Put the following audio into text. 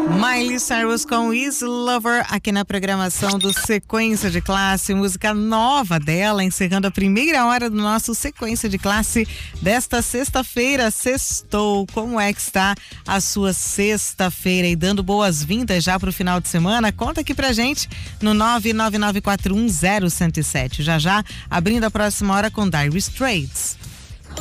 Miley Cyrus com Easy Lover aqui na programação do Sequência de Classe, música nova dela, encerrando a primeira hora do nosso Sequência de Classe desta sexta-feira. Sextou, como é que está a sua sexta-feira? E dando boas-vindas já para o final de semana, conta aqui pra gente no 999410107. Já abrindo a próxima hora com Dire Straits.